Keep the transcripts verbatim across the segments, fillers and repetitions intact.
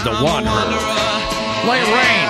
The Wanderer. Light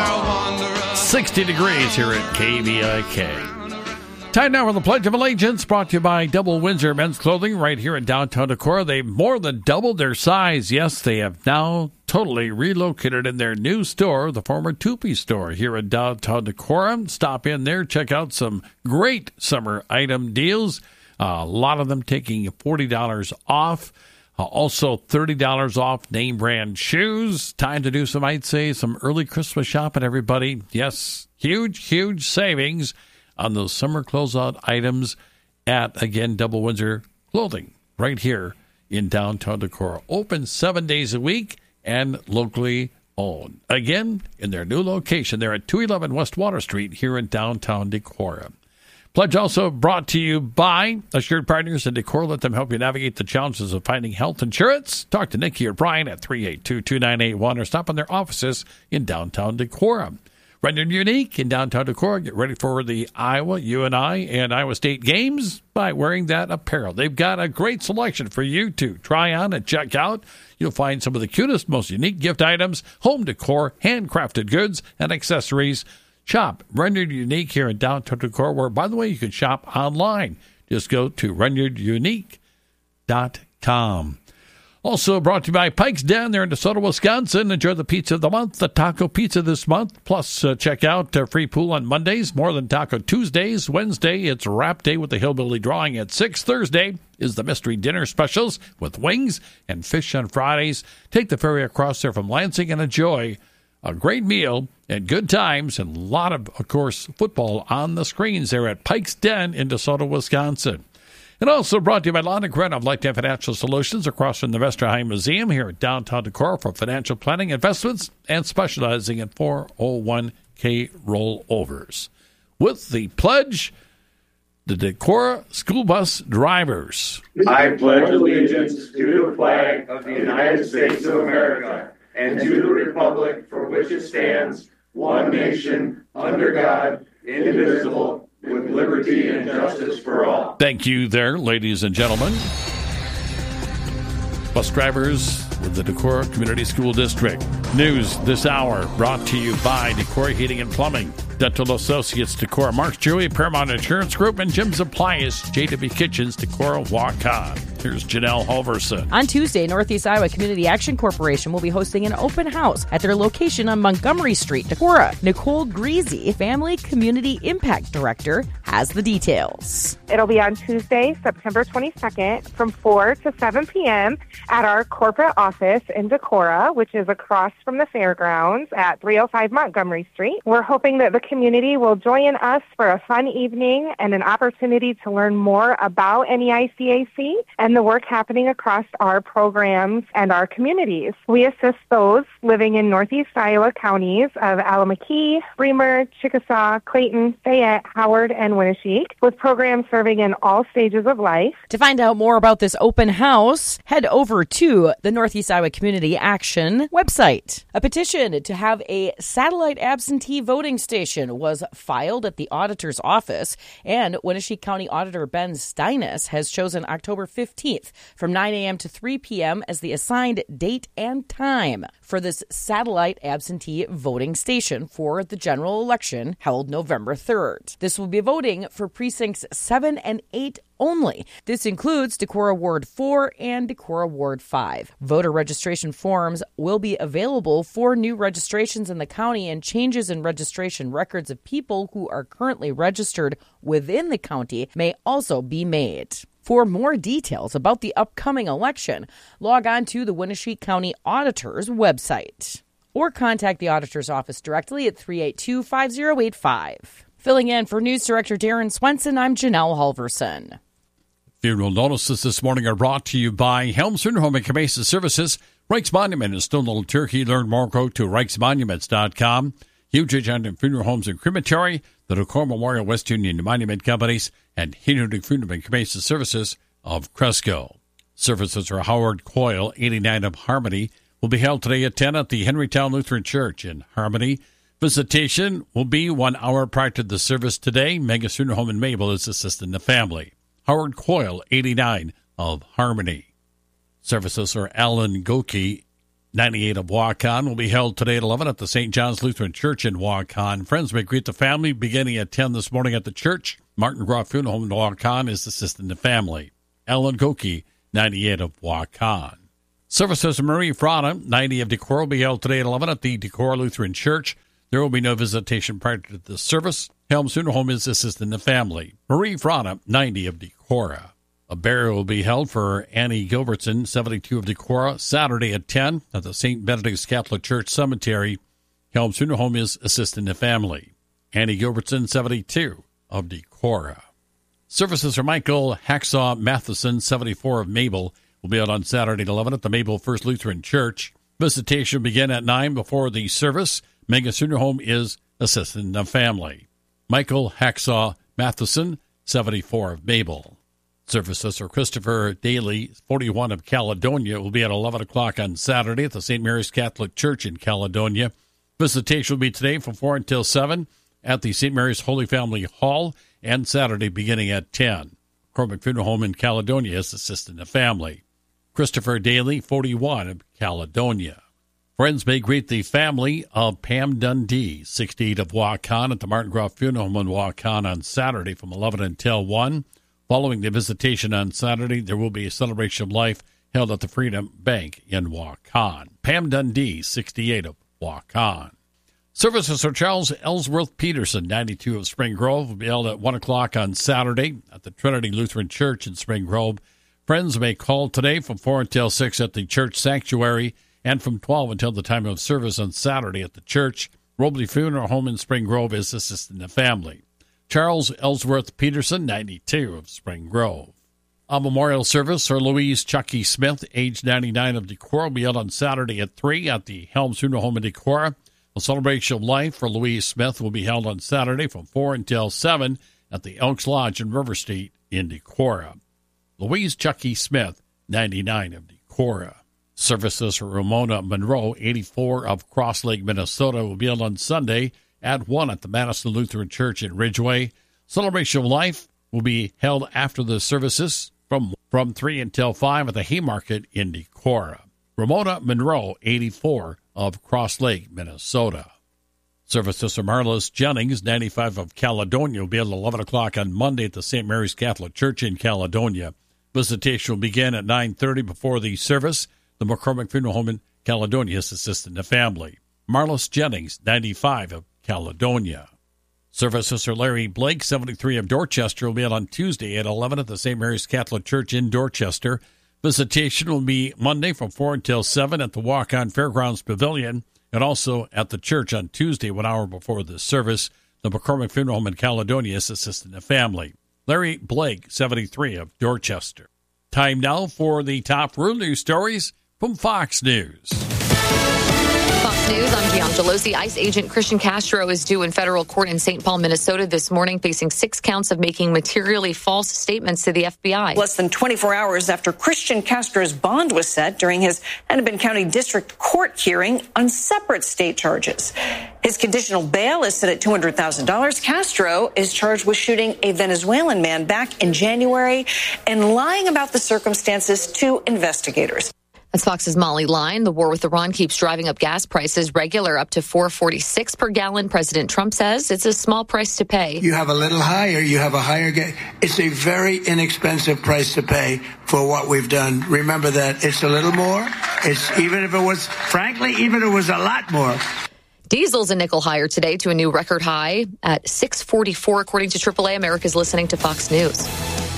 rain. sixty degrees here at K V I K. Time now for the Pledge of Allegiance, brought to you by Double Windsor Men's Clothing right here in downtown Decorah. They've more than doubled their size. Yes, they have now totally relocated in their new store, the former Tupi store here in downtown Decorah. Stop in there, check out some great summer item deals. Uh, a lot of them taking forty dollars off. Uh, also, thirty dollars off name brand shoes. Time to do some, I'd say, some early Christmas shopping, everybody. Yes, huge, huge savings on those summer closeout items at, again, Double Windsor Clothing right here in downtown Decorah. Open seven days a week and locally owned. Again, in their new location, they're at two eleven West Water Street here in downtown Decorah. Pledge also brought to you by Assured Partners in Decorah. Let them help you navigate the challenges of finding health insurance. Talk to Nikki or Brian at three eight two, two nine eight one or stop in their offices in downtown Decorah. Rendered Unique in downtown Decorah. Get ready for the Iowa, U N I, and Iowa State games by wearing that apparel. They've got a great selection for you to try on and check out. You'll find some of the cutest, most unique gift items, home decor, handcrafted goods, and accessories. Shop Rendered Unique here in downtown Decorah, where, by the way, you can shop online. Just go to rendered unique dot com. Also brought to you by Pike's Den there in DeSoto, Wisconsin. Enjoy the pizza of the month, the taco pizza this month. Plus, uh, check out uh, free pool on Mondays, more than taco Tuesdays. Wednesday, it's wrap day with the Hillbilly Drawing at six. Thursday is the mystery dinner specials with wings and fish on Fridays. Take the ferry across there from Lansing and enjoy a great meal and good times and a lot of, of course, football on the screens there at Pike's Den in DeSoto, Wisconsin. And also brought to you by Lana Gren of Lifetime Financial Solutions across from the Vesterheim Museum here at downtown Decorah for financial planning, investments, and specializing in four oh one k rollovers. With the pledge, the Decorah School Bus Drivers. I pledge allegiance to the flag of the United States of America and to the republic for which it stands, one nation, under God, indivisible, with liberty and justice for all. Thank you there, ladies and gentlemen. Bus drivers with the Decorah Community School District. News this hour brought to you by Decorah Heating and Plumbing, Dental Associates Decorah, Mark's Jewelry, Paramount Insurance Group, and Jim's Appliance, J W Kitchens, Decorah, Waukon. Here's Janelle Halverson. On Tuesday, Northeast Iowa Community Action Corporation will be hosting an open house at their location on Montgomery Street, Decorah. Nicole Greasy, Family Community Impact Director, has the details. It'll be on Tuesday, September twenty-second, from four to seven p.m. at our corporate office in Decorah, which is across from the fairgrounds at three oh five Montgomery Street. We're hoping that the community will join us for a fun evening and an opportunity to learn more about N E I C A C and the work happening across our programs and our communities. We assist those living in Northeast Iowa counties of Allamakee, Bremer, Chickasaw, Clayton, Fayette, Howard, and Winneshiek, with programs serving in all stages of life. To find out more about this open house, head over to the Northeast Iowa Community Action website. A petition to have a satellite absentee voting station was filed at the auditor's office, and Winneshiek County Auditor Ben Steinis has chosen October fifteenth from nine a.m. to three p.m. as the assigned date and time for this satellite absentee voting station for the general election held November third. This will be voting for precincts seven and eight only. This includes Decorah Ward four and Decorah Ward five. Voter registration forms will be available for new registrations in the county, and changes in registration records of people who are currently registered within the county may also be made. For more details about the upcoming election, log on to the Winneshiek County Auditor's website or contact the Auditor's office directly at three eight two, five oh eight five. Filling in for News Director Darren Swenson, I'm Janelle Halverson. Funeral notices this morning are brought to you by Helms Funeral Home and Cremation Services, Reich's Monument in Stone Little Turkey. Learn more, go to reichs monuments dot com. Huge agent in funeral homes and crematory, the Decorah Memorial West Union Monument Companies, and Hindenburg Funeral and Cremation Services of Cresco. Services are Howard Coyle, eighty-nine of Harmony, will be held today at ten at the Henrytown Lutheran Church in Harmony. Visitation will be one hour prior to the service today. Mega Funeral Home in Mabel is assisting the family. Howard Coyle, eighty-nine of Harmony. Services are Alan Goki, ninety-eight of Waukon will be held today at eleven at the Saint John's Lutheran Church in Waukon. Friends may greet the family beginning at ten this morning at the church. Martin Groff Funeral Home in Waukon is assisting the family. Ellen Goki, ninety-eight of Waukon. Services of Marie Frana, ninety of Decorah, will be held today at eleven at the Decorah Lutheran Church. There will be no visitation prior to the service. Helms Funeral Home is assisting the family. Marie Frana, ninety of Decorah. A burial will be held for Annie Gilbertson, seventy-two of Decorah, Saturday at ten at the Saint Benedict's Catholic Church Cemetery. Helms Funeral Home is assisting the family. Annie Gilbertson, seventy-two of Decorah. Services for Michael Hacksaw Matheson, seventy-four of Mabel, will be held on Saturday at eleven at the Mabel First Lutheran Church. Visitation will begin at nine before the service. Mega Funeral Home is assisting the family. Michael Hacksaw Matheson, seventy-four of Mabel. Services for Christopher Daly, forty-one of Caledonia, will be at eleven o'clock on Saturday at the Saint Mary's Catholic Church in Caledonia. Visitation will be today from four until seven at the Saint Mary's Holy Family Hall and Saturday beginning at ten. Cormac Funeral Home in Caledonia is assisting the family. Christopher Daly, forty-one of Caledonia. Friends may greet the family of Pam Dundee, sixty-eight of Waukon, at the Martin Groff Funeral Home in Waukon on Saturday from eleven until one. Following the visitation on Saturday, there will be a celebration of life held at the Freedom Bank in Waukon. Pam Dundee, sixty-eight of Waukon. Services for Charles Ellsworth Peterson, ninety-two of Spring Grove, will be held at one o'clock on Saturday at the Trinity Lutheran Church in Spring Grove. Friends may call today from four until six at the church sanctuary and from twelve until the time of service on Saturday at the church. Robley Funeral Home in Spring Grove is assisting the family. Charles Ellsworth Peterson, ninety-two of Spring Grove. A memorial service for Louise Chucky Smith, age ninety-nine of Decorah, will be held on Saturday at three at the Helms Funeral Home in Decorah. A celebration of life for Louise Smith will be held on Saturday from four until seven at the Elks Lodge in River Street in Decorah. Louise Chucky Smith, ninety-nine of Decorah. Services for Ramona Monroe, eighty-four of Cross Lake, Minnesota, will be held on Sunday at one at the Madison Lutheran Church in Ridgeway. Celebration of Life will be held after the services from, from three until five at the Haymarket in Decorah. Ramona Monroe, eighty-four of Cross Lake, Minnesota. Services for Marlis Jennings, ninety-five of Caledonia, will be held at eleven o'clock on Monday at the Saint Mary's Catholic Church in Caledonia. Visitation will begin at nine thirty before the service. The McCormick Funeral Home in Caledonia is assisting the family. Marlis Jennings, ninety-five of Caledonia. Services for Larry Blake, seventy-three of Dorchester, will be held on Tuesday at eleven at the Saint Mary's Catholic Church in Dorchester. Visitation will be Monday from four until seven at the Walk-On Fairgrounds Pavilion and also at the church on Tuesday, one hour before the service. The McCormick Funeral Home in Caledonia is assisting the family. Larry Blake, seventy-three of Dorchester. Time now for the top rural news stories from Fox News. Fox News, I'm Gian Gelosi. ICE agent Christian Castro is due in federal court in Saint Paul, Minnesota this morning, facing six counts of making materially false statements to the F B I. Less than twenty-four hours after Christian Castro's bond was set during his Hennepin County District Court hearing on separate state charges. His conditional bail is set at two hundred thousand dollars. Castro is charged with shooting a Venezuelan man back in January and lying about the circumstances to investigators. That's Fox's Molly Line. The war with Iran keeps driving up gas prices, regular up to four forty-six per gallon. President Trump says it's a small price to pay. You have a little higher, you have a higher gas. It's a very inexpensive price to pay for what we've done. Remember that it's a little more. It's even if it was, frankly, even if it was a lot more. Diesel's a nickel higher today to a new record high at six forty-four, according to triple A. America's listening to Fox News.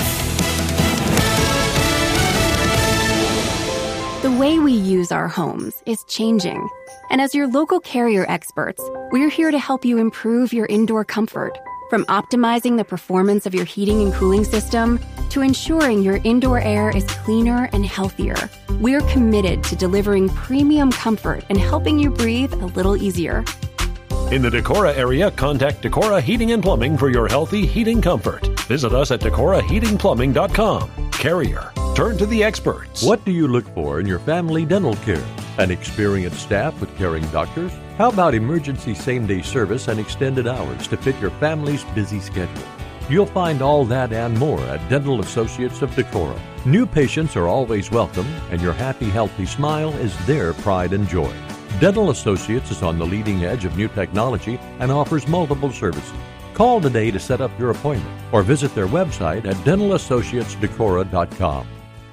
The way we use our homes is changing. And as your local Carrier experts, we're here to help you improve your indoor comfort. From optimizing the performance of your heating and cooling system to ensuring your indoor air is cleaner and healthier, we're committed to delivering premium comfort and helping you breathe a little easier. In the Decorah area, contact Decorah Heating and Plumbing for your healthy heating comfort. Visit us at decorah heating plumbing dot com. Carrier. Turn to the experts. What do you look for in your family dental care? An experienced staff with caring doctors? How about emergency same-day service and extended hours to fit your family's busy schedule? You'll find all that and more at Dental Associates of Decorah. New patients are always welcome, and your happy, healthy smile is their pride and joy. Dental Associates is on the leading edge of new technology and offers multiple services. Call today to set up your appointment or visit their website at dental associates decorah dot com.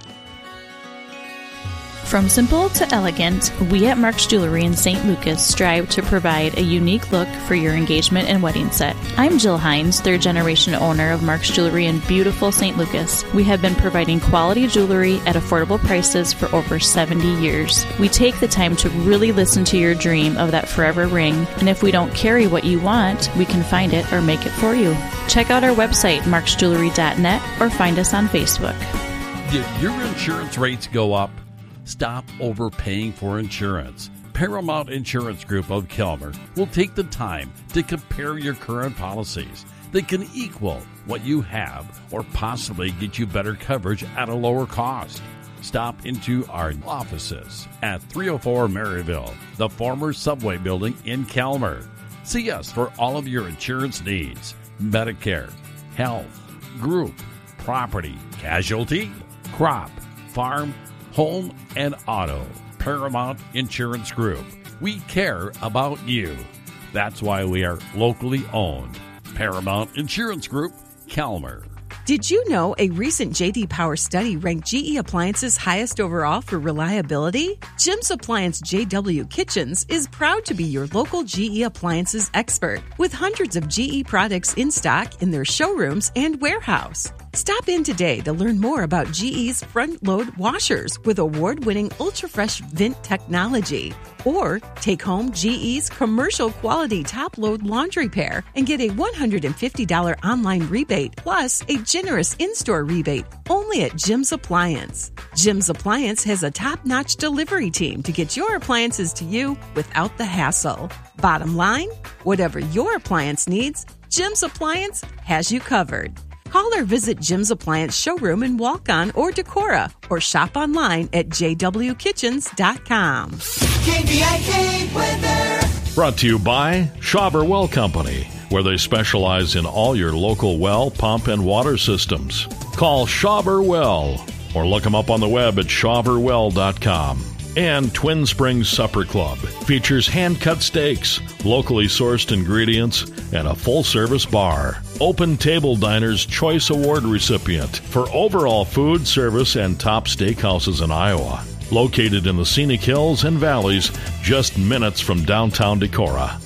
From simple to elegant, we at Mark's Jewelry in Saint Lucas strive to provide a unique look for your engagement and wedding set. I'm Jill Hines, third generation owner of Mark's Jewelry in beautiful Saint Lucas. We have been providing quality jewelry at affordable prices for over seventy years. We take the time to really listen to your dream of that forever ring, and if we don't carry what you want, we can find it or make it for you. Check out our website, marks jewelry dot net, or find us on Facebook. Did your insurance rates go up? Stop overpaying for insurance. Paramount Insurance Group of Kelmer will take the time to compare your current policies. They can equal what you have or possibly get you better coverage at a lower cost. Stop into our offices at three oh four Maryville, the former Subway building in Kelmer. See us for all of your insurance needs: Medicare, health, group, property, casualty, crop, farm, home, and auto. Paramount Insurance Group. We care about you. That's why we are locally owned. Paramount Insurance Group, Kelmer. Did you know a recent J D Power study ranked G E Appliances highest overall for reliability? Jim's Appliance J W Kitchens is proud to be your local G E Appliances expert, with hundreds of G E products in stock in their showrooms and warehouse. Stop in today to learn more about G E's front-load washers with award-winning ultra-fresh vent technology. Or take home G E's commercial-quality top-load laundry pair and get a one hundred fifty dollars online rebate plus a generous in-store rebate only at Jim's Appliance. Jim's Appliance has a top-notch delivery team to get your appliances to you without the hassle. Bottom line, whatever your appliance needs, Jim's Appliance has you covered. Call or visit Jim's Appliance showroom in Walk-On or Decorah, or shop online at j w kitchens dot com. K B I K weather. Brought to you by Schauber Well Company, where they specialize in all your local well, pump, and water systems. Call Schauber Well or look them up on the web at schauber well dot com. And Twin Springs Supper Club features hand-cut steaks, locally sourced ingredients, and a full-service bar. Open Table Diner's Choice Award recipient for overall food, service, and top steakhouses in Iowa. Located in the scenic hills and valleys, just minutes from downtown Decorah.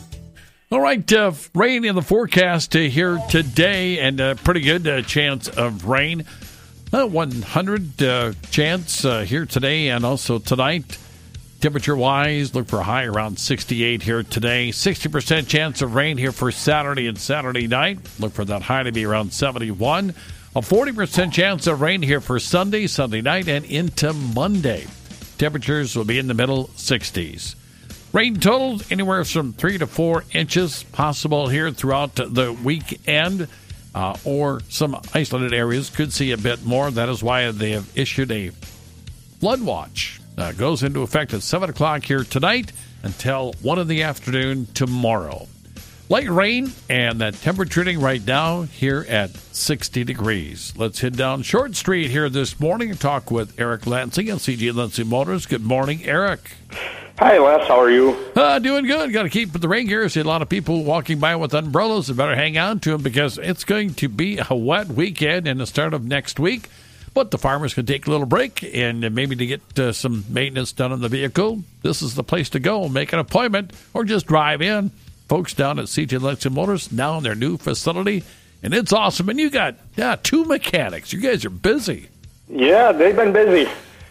All right, uh, rain in the forecast uh, here today, and a pretty good uh, chance of rain. Uh, one hundred uh, chance uh, here today and also tonight. Temperature-wise, look for a high around sixty-eight here today. sixty percent chance of rain here for Saturday and Saturday night. Look for that high to be around seventy-one. A forty percent chance of rain here for Sunday, Sunday night, and into Monday. Temperatures will be in the middle sixties. Rain totals anywhere from three to four inches possible here throughout the weekend. Uh, or some isolated areas could see a bit more. That is why they have issued a flood watch. Uh, goes into effect at seven o'clock here tonight until one in the afternoon tomorrow. Light rain and that temperature reading right now here at sixty degrees. Let's head down Short Street here this morning and talk with Eric Lansing of C G Lansing Motors. Good morning, Eric. Hi, Les. How are you? Uh, doing good. Got to keep the rain gear. See a lot of people walking by with umbrellas. You better hang on to them because it's going to be a wet weekend and the start of next week. But the farmers can take a little break and maybe to get uh, some maintenance done on the vehicle. This is the place to go. Make an appointment or just drive in. Folks down at C G Lansing Motors now in their new facility, and it's awesome. And you got yeah two mechanics. You guys are busy. Yeah, they've been busy.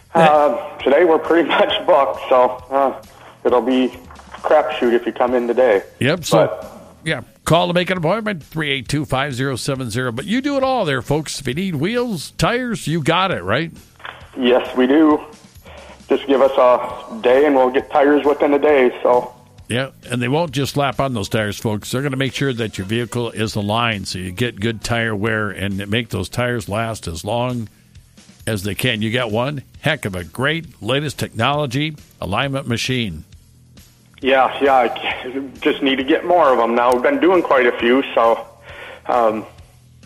Uh, today we're pretty much booked, so uh, it'll be a crapshoot if you come in today. Yep. So but, yeah, call to make an appointment three eight two, five zero seven zero. But you do it all there, folks. If you need wheels, tires, you got it, right? Yes, we do. Just give us a day, and we'll get tires within a day. So. Yeah, and they won't just slap on those tires, folks. They're going to make sure that your vehicle is aligned so you get good tire wear and make those tires last as long as they can. You got one heck of a great latest technology alignment machine. Yeah, yeah. I just need to get more of them now. We've been doing quite a few, so um,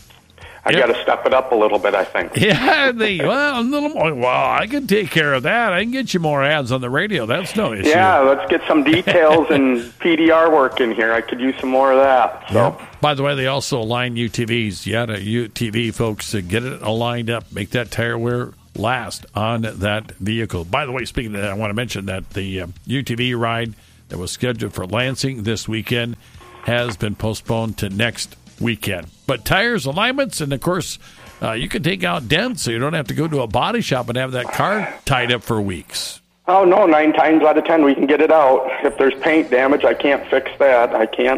I Yep. got to step it up a little bit, I think. Yeah, they, well, a little more. Well, I can take care of that. I can get you more ads on the radio. That's no issue. Yeah, let's get some details and P D R work in here. I could use some more of that. So. Yep. By the way, they also align U T Vs. Yeah, to U T V folks, uh, get it aligned up, make that tire wear last on that vehicle. By the way, speaking of that, I want to mention that the uh, U T V ride that was scheduled for Lansing this weekend has been postponed to next weekend. But tires, alignments, and of course, uh, you can take out dents, so you don't have to go to a body shop and have that car tied up for weeks. Oh, no, nine times out of ten we can get it out. If there's paint damage, I can't fix that. I can't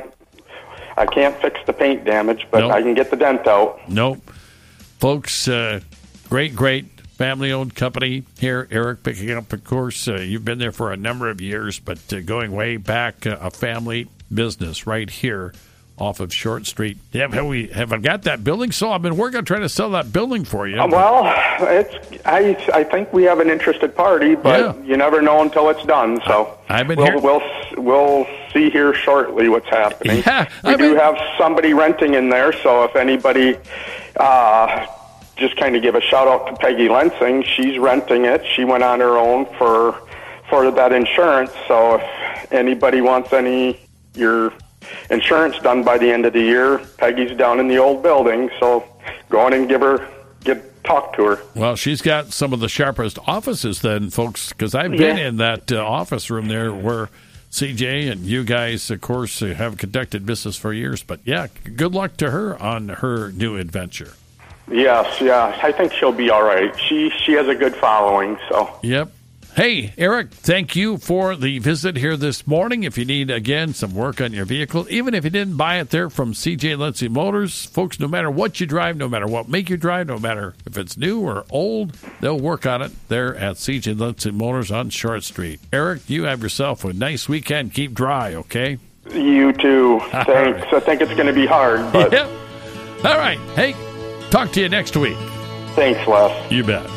I can't fix the paint damage, but Nope. I can get the dent out. Nope. Folks, uh, great, great family-owned company here. Eric picking up, of course. Uh, you've been there for a number of years, but uh, going way back, uh, a family business right here off of Short Street. Have, have we have I got that building? So I've been working on trying to sell that building for you. Uh, well, it's I I think we have an interested party, but Yeah. you never know until it's done. So I've been we'll, here- we'll we'll see here shortly what's happening. Yeah, we I've do been- have somebody renting in there, so if anybody. Uh, just kind of give a shout out to Peggy Lensing. She's renting it. She went on her own for for that insurance. So if anybody wants any your insurance done by the end of the year, Peggy's down in the old building. So go on and give her get talk to her. Well, she's got some of the sharpest offices then, folks, because I've been Yeah. in that uh, office room there where C J and you guys, of course, uh, have conducted business for years. But, yeah, good luck to her on her new adventure. Yes, yeah. I think she'll be all right. She she has a good following, so. Yep. Hey, Eric, thank you for the visit here this morning. If you need, again, some work on your vehicle, even if you didn't buy it there from C J Lindsay Motors, folks, no matter what you drive, no matter what make you drive, no matter if it's new or old, they'll work on it there at C J Lindsay Motors on Short Street. Eric, you have yourself a nice weekend. Keep dry, okay? You too. All Thanks. right. I think it's going to be hard, but Yep. All right. Hey, talk to you next week. thanks, Les. You bet.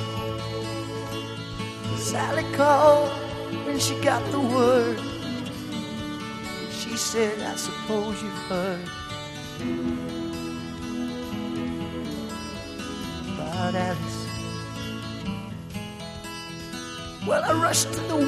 Sally called when she got the word. She said, I suppose you've heard about Alice. Well, I rushed to the